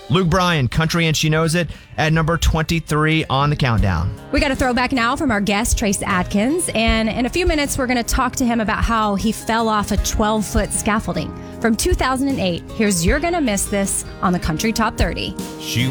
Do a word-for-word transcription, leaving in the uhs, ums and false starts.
Luke Bryan, Country and She Knows It, at number twenty-three on the countdown. We got a throwback now from our guest, Trace Adkins. And in a few minutes, we're going to talk to him about how he fell off a twelve-foot scaffolding. From two thousand eight, here's You're Gonna Miss This on the Country Top thirty. She